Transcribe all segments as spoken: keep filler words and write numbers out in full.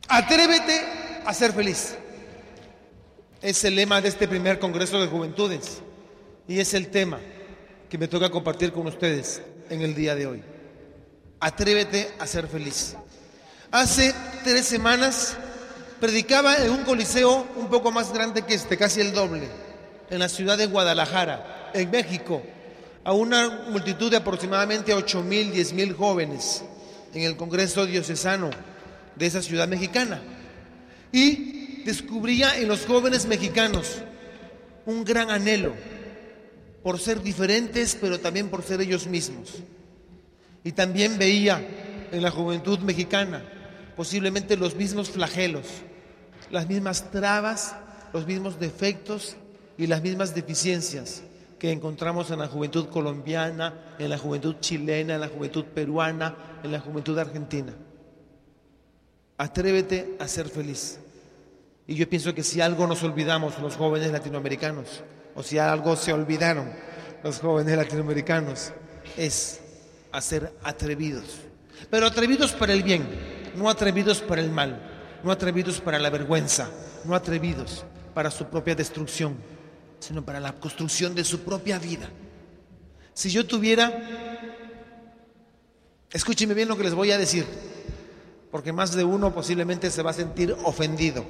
Atrévete a ser feliz. Es el lema de este primer Congreso de Juventudes y es el tema que me toca compartir con ustedes en el día de hoy. Atrévete a ser feliz. Hace tres semanas predicaba en un coliseo un poco más grande que este, casi el doble, en la ciudad de Guadalajara, en México, a una multitud de aproximadamente ocho mil, diez mil jóvenes en el Congreso Diocesano de esa ciudad mexicana. Y descubría en los jóvenes mexicanos un gran anhelo por ser diferentes, pero también por ser ellos mismos. Y también veía en la juventud mexicana posiblemente los mismos flagelos, las mismas trabas, los mismos defectos y las mismas deficiencias que encontramos en la juventud colombiana, en la juventud chilena, en la juventud peruana, en la juventud argentina. Atrévete a ser feliz. Y yo pienso que si algo nos olvidamos los jóvenes latinoamericanos, o si algo se olvidaron los jóvenes latinoamericanos, es a ser atrevidos. Pero atrevidos para el bien, no atrevidos para el mal, no atrevidos para la vergüenza, no atrevidos para su propia destrucción, sino para la construcción de su propia vida. Si yo tuviera, escúcheme bien lo que les voy a decir, porque más de uno posiblemente se va a sentir ofendido.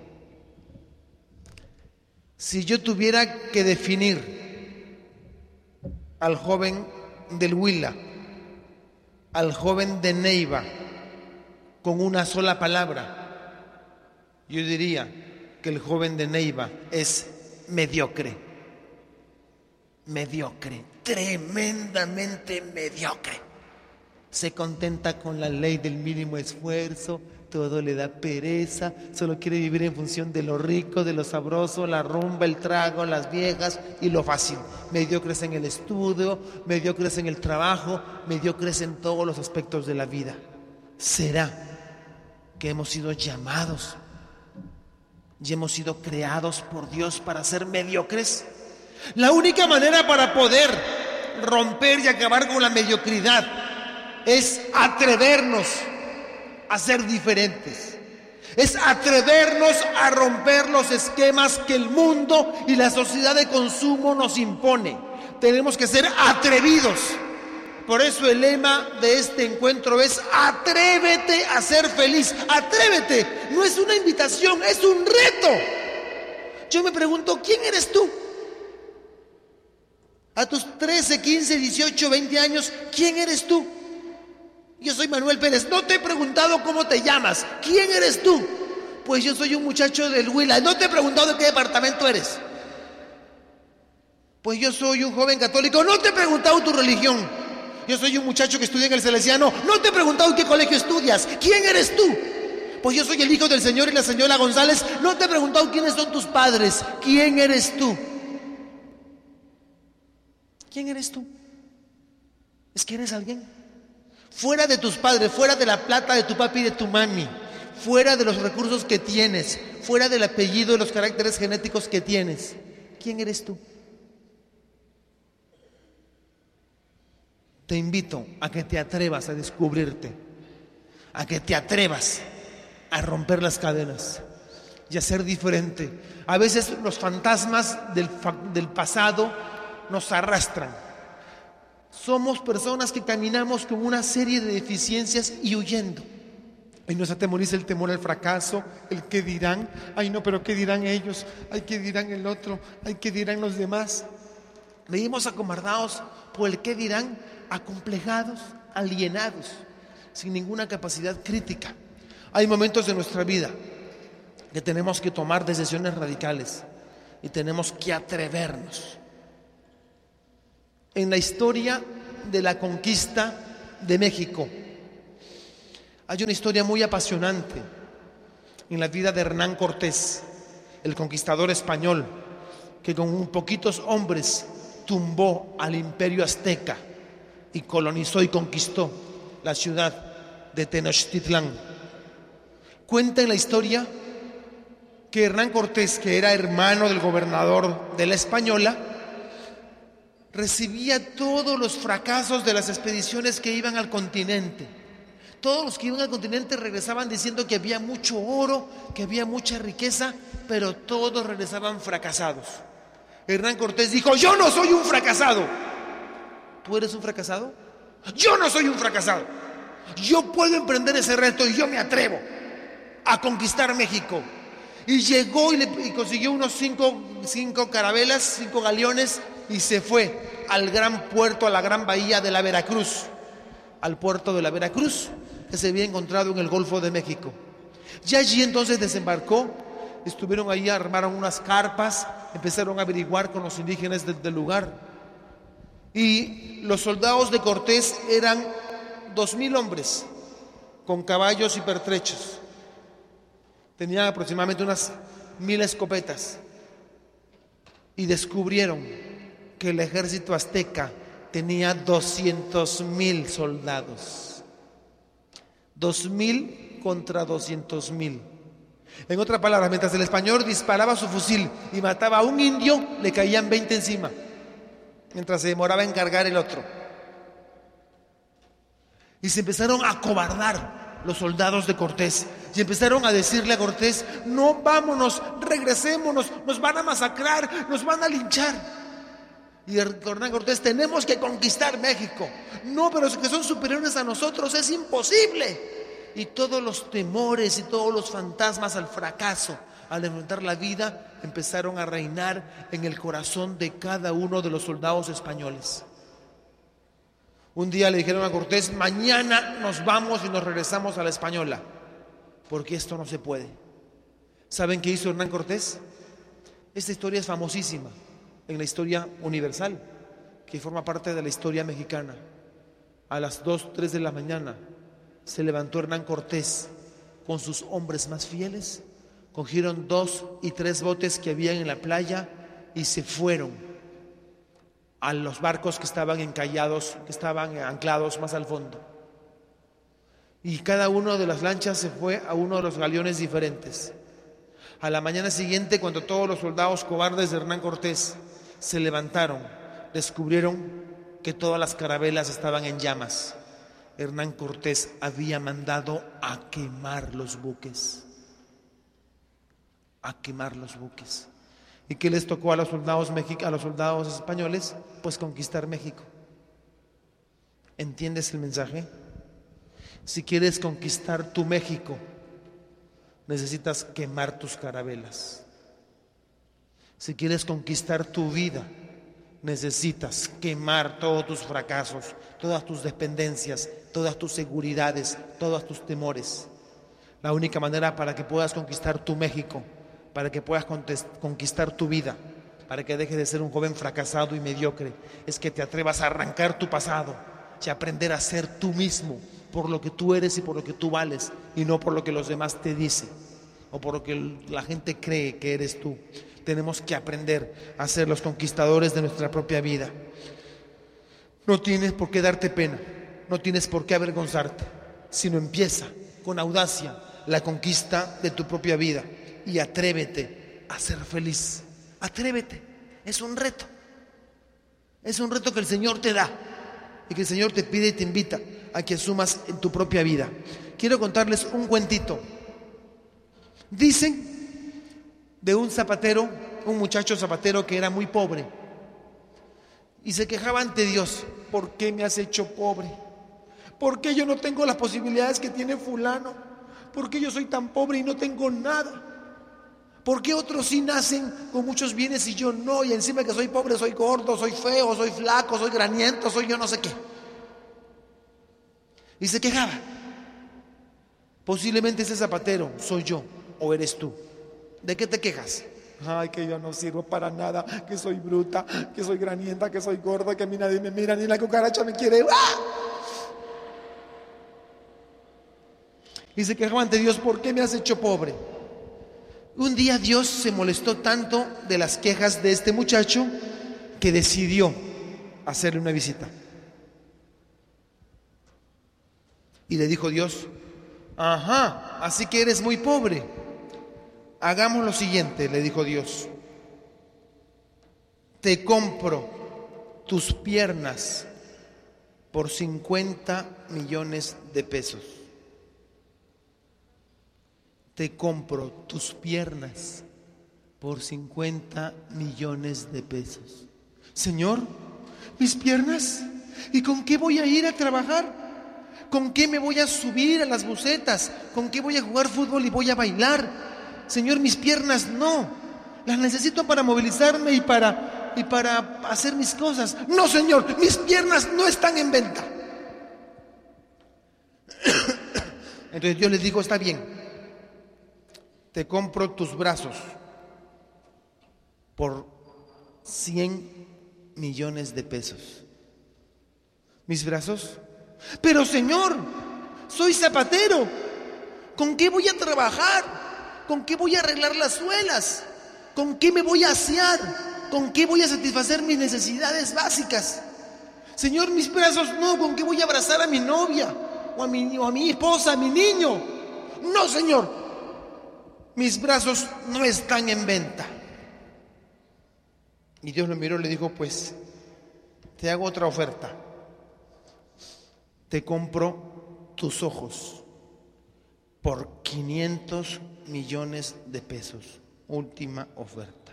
Si yo tuviera que definir al joven del Huila, al joven de Neiva, con una sola palabra, yo diría que el joven de Neiva es mediocre. Mediocre, tremendamente mediocre. Se contenta con la ley del mínimo esfuerzo, todo le da pereza, solo quiere vivir en función de lo rico, de lo sabroso, la rumba, el trago, las viejas y lo fácil. Mediocres en el estudio, mediocres en el trabajo, mediocres en todos los aspectos de la vida. ¿Será que hemos sido llamados y hemos sido creados por Dios para ser mediocres? La única manera para poder romper y acabar con la mediocridad es atrevernos a ser diferentes, es atrevernos a romper los esquemas que el mundo y la sociedad de consumo nos impone. Tenemos que ser atrevidos. Por eso el lema de este encuentro es: atrévete a ser feliz. Atrévete, no es una invitación, es un reto. Yo me pregunto, ¿quién eres tú? A tus trece, quince, dieciocho, veinte años, ¿quién eres tú? Yo soy Manuel Pérez. No te he preguntado cómo te llamas. ¿Quién eres tú? Pues yo soy un muchacho del Huila. No te he preguntado de qué departamento eres. Pues yo soy un joven católico. No te he preguntado tu religión. Yo soy un muchacho que estudia en el Salesiano. No te he preguntado en qué colegio estudias. ¿Quién eres tú? Pues yo soy el hijo del señor y la señora González. No te he preguntado quiénes son tus padres. ¿Quién eres tú? ¿Quién eres tú? ¿Es que eres alguien? Fuera de tus padres, fuera de la plata de tu papi y de tu mami, fuera de los recursos que tienes, fuera del apellido y los caracteres genéticos que tienes, ¿quién eres tú? Te invito a que te atrevas a descubrirte, a que te atrevas a romper las cadenas y a ser diferente. A veces los fantasmas del, fa- del pasado nos arrastran. Somos personas que caminamos con una serie de deficiencias y huyendo. Y nos atemoriza el temor al fracaso, el qué dirán. Ay no, pero qué dirán ellos, ay qué dirán el otro, ay qué dirán los demás. Vivimos acobardados por el qué dirán, acomplejados, alienados, sin ninguna capacidad crítica. Hay momentos de nuestra vida que tenemos que tomar decisiones radicales y tenemos que atrevernos. En la historia de la conquista de México hay una historia muy apasionante en la vida de Hernán Cortés, el conquistador español, que con poquitos hombres tumbó al imperio azteca y colonizó y conquistó la ciudad de Tenochtitlán. Cuenta en la historia que Hernán Cortés, que era hermano del gobernador de la Española, recibía todos los fracasos de las expediciones que iban al continente, Todos los que iban al continente regresaban diciendo que había mucho oro, que había mucha riqueza, pero todos regresaban fracasados. Hernán Cortés dijo: yo no soy un fracasado. ¿Tú eres un fracasado? Yo no soy un fracasado. Yo puedo emprender ese reto y yo me atrevo a conquistar México. Y llegó y, le, y consiguió unos cinco, cinco carabelas, cinco galeones, y se fue al gran puerto, a la gran bahía de la Veracruz, al puerto de la Veracruz, que se había encontrado en el Golfo de México. Y allí entonces desembarcó, estuvieron ahí, armaron unas carpas, empezaron a averiguar con los indígenas del, del lugar. Y los soldados de Cortés eran dos mil hombres, con caballos y pertrechos. Tenían aproximadamente unas mil escopetas. Y descubrieron que el ejército azteca tenía doscientos mil soldados. Dos mil contra doscientos mil. En otras palabras, mientras el español disparaba su fusil y mataba a un indio, le caían veinte encima, mientras se demoraba en cargar el otro. Y se empezaron a acobardar los soldados de Cortés, y empezaron a decirle a Cortés: no, vámonos, regresémonos, nos van a masacrar, nos van a linchar. Y Hernán Cortés: tenemos que conquistar México. No, pero es que son superiores a nosotros, es imposible. Y todos los temores y todos los fantasmas al fracaso, al enfrentar la vida, empezaron a reinar en el corazón de cada uno de los soldados españoles. Un día le dijeron a Cortés: mañana nos vamos y nos regresamos a la Española, porque esto no se puede. ¿Saben qué hizo Hernán Cortés? Esta historia es famosísima en la historia universal, que forma parte de la historia mexicana. A las dos, tres de la mañana se levantó Hernán Cortés con sus hombres más fieles, cogieron dos y tres botes que habían en la playa y se fueron a los barcos que estaban encallados, que estaban anclados más al fondo. Y cada uno de las lanchas se fue a uno de los galeones diferentes. A la mañana siguiente, cuando todos los soldados cobardes de Hernán Cortés se levantaron, descubrieron que todas las carabelas estaban en llamas. Hernán Cortés había mandado a quemar los buques. A quemar los buques. ¿Y qué les tocó a los soldados mexicanos, a los soldados españoles? Pues conquistar México. ¿Entiendes el mensaje? Si quieres conquistar tu México, necesitas quemar tus carabelas. Si quieres conquistar tu vida, necesitas quemar todos tus fracasos, todas tus dependencias, todas tus seguridades, todos tus temores. La única manera para que puedas conquistar tu México, para que puedas conquistar tu vida, para que dejes de ser un joven fracasado y mediocre, es que te atrevas a arrancar tu pasado y aprender a ser tú mismo, por lo que tú eres y por lo que tú vales, y no por lo que los demás te dicen o por lo que la gente cree que eres tú. Tenemos que aprender a ser los conquistadores de nuestra propia vida. No tienes por qué darte pena, no tienes por qué avergonzarte, sino empieza con audacia la conquista de tu propia vida y atrévete a ser feliz. Atrévete, es un reto. Es un reto que el Señor te da y que el Señor te pide y te invita a que asumas en tu propia vida. Quiero contarles un cuentito. Dicen de un zapatero, un muchacho zapatero que era muy pobre y se quejaba ante Dios: ¿por qué me has hecho pobre? ¿Por qué yo no tengo las posibilidades que tiene fulano? ¿Por qué yo soy tan pobre y no tengo nada? ¿Por qué otros sí nacen con muchos bienes y yo no? Y encima que soy pobre, soy gordo, soy feo, soy flaco, soy graniento, soy yo no sé qué. Y se quejaba. Posiblemente ese zapatero soy yo o eres tú. ¿De qué te quejas? Ay, que yo no sirvo para nada, que soy bruta, que soy granienta, que soy gorda, que a mí nadie me mira, ni la cucaracha me quiere. ¡Ah! Y se quejaba ante Dios: ¿por qué me has hecho pobre? Un día Dios se molestó tanto de las quejas de este muchacho que decidió hacerle una visita. Y le dijo Dios: ajá, así que eres muy pobre. Hagamos lo siguiente, le dijo Dios. Te compro tus piernas por cincuenta millones de pesos. te compro tus piernas por cincuenta millones de pesos. Señor, mis piernas, ¿y con qué voy a ir a trabajar? ¿Con qué me voy a subir a las bucetas? ¿Con qué voy a jugar fútbol y voy a bailar? Señor, mis piernas no, las necesito para movilizarme y para, y para hacer mis cosas. No, Señor, mis piernas no están en venta. Entonces yo les digo, está bien, te compro tus brazos por cien millones de pesos. ¿Mis brazos? Pero Señor, soy zapatero, ¿con qué voy a trabajar? ¿Con qué voy a arreglar las suelas? ¿Con qué me voy a asear? ¿Con qué voy a satisfacer mis necesidades básicas? Señor, mis brazos no, ¿con qué voy a abrazar a mi novia? O a mi, o a mi esposa, a mi niño. No, Señor, mis brazos no están en venta. Y Dios lo miró y le dijo, pues, te hago otra oferta. Te compro tus ojos por quinientos millones de pesos. Última oferta.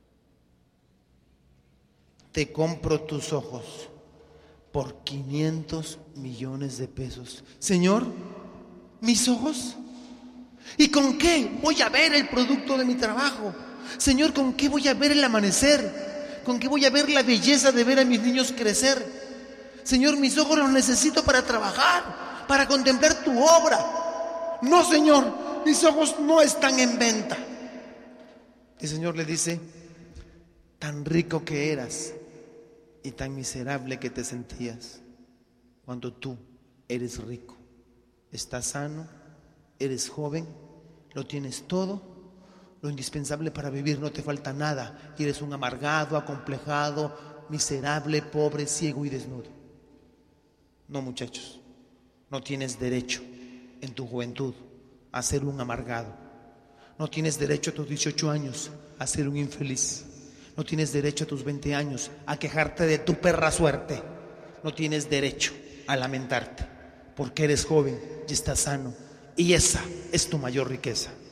Te compro tus ojos por quinientos millones de pesos. Señor, ¿mis ojos? ¿Y con qué voy a ver el producto de mi trabajo? Señor, ¿con qué voy a ver el amanecer? ¿Con qué voy a ver la belleza de ver a mis niños crecer? Señor, mis ojos los necesito para trabajar, para contemplar tu obra. No, Señor, mis ojos no están en venta. El Señor le dice, tan rico que eras y tan miserable que te sentías cuando tú eres rico. Estás sano, eres joven, lo tienes todo, lo indispensable para vivir, no te falta nada. Y eres un amargado, acomplejado, miserable, pobre, ciego y desnudo. No, muchachos, no tienes derecho en tu juventud a ser un amargado. No tienes derecho a tus dieciocho años a ser un infeliz. No tienes derecho a tus veinte años a quejarte de tu perra suerte. No tienes derecho a lamentarte porque eres joven y estás sano. Y esa es tu mayor riqueza.